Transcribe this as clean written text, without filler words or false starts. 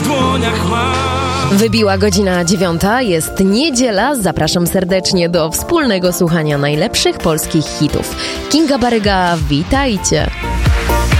dłoniach mam. Wybiła godzina 9, jest niedziela. Zapraszam serdecznie do wspólnego słuchania najlepszych polskich hitów. Kinga Baryga, witajcie.